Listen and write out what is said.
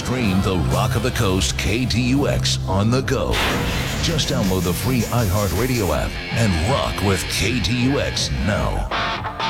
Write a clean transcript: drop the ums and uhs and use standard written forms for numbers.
Stream the Rock of the Coast KTUX on the go. Just download the free iHeartRadio app and rock with KTUX now.